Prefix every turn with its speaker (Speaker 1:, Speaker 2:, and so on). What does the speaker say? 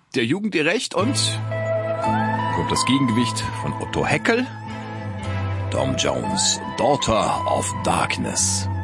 Speaker 1: der Jugend gerecht und kommt das Gegengewicht von Otto Heckel, Tom Jones, Daughter of Darkness.